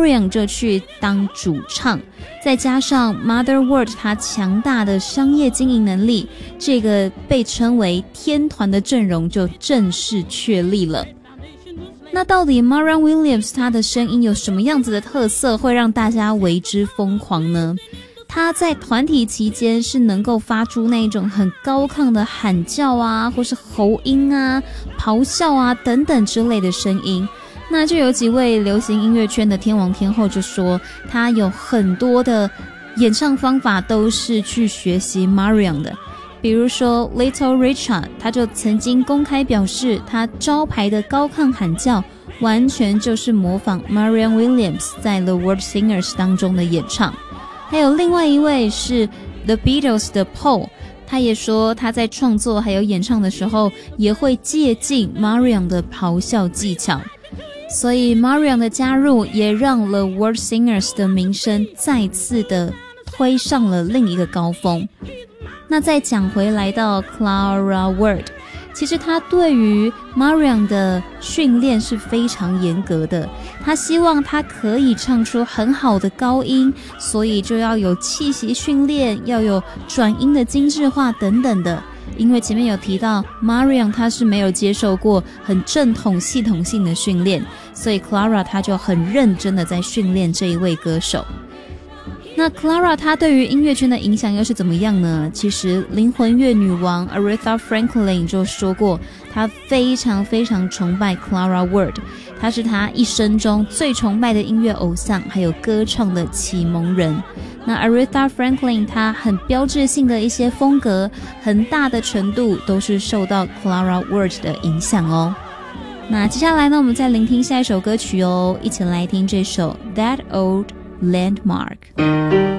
Mariam 就去当主唱，再加上 Mother World 她强大的商业经营能力，这个被称为天团的阵容就正式确立了。那到底 Marianne Williams 她的声音有什么样子的特色会让大家为之疯狂呢？她在团体期间是能够发出那种很高亢的喊叫啊，或是喉音啊、咆哮啊等等之类的声音。那就有几位流行音乐圈的天王天后就说，她有很多的演唱方法都是去学习 Marianne 的。比如说 Little Richard 他就曾经公开表示，他招牌的高亢喊叫完全就是模仿 Marianne Williams 在 The World Singers 当中的演唱。还有另外一位是 The Beatles 的 Paul， 他也说他在创作还有演唱的时候也会借鉴 Marianne 的咆哮技巧。所以 Marianne 的加入也让 The World Singers 的名声再次的推上了另一个高峰。那再讲回来到 Clara Ward， 其实她对于 Marianne 的训练是非常严格的，她希望她可以唱出很好的高音，所以就要有气息训练，要有转音的精致化等等的。因为前面有提到 Marianne 她是没有接受过很正统系统性的训练，所以 Clara 她就很认真的在训练这一位歌手。那 Clara 她对于音乐圈的影响又是怎么样呢？其实灵魂乐女王 Aretha Franklin 就说过，她非常非常崇拜 Clara Ward， 她是她一生中最崇拜的音乐偶像，还有歌唱的启蒙人。那 Aretha Franklin 她很标志性的一些风格，很大的程度都是受到 Clara Ward 的影响哦。那接下来呢，我们再聆听下一首歌曲哦，一起来听这首 That Old Landmark。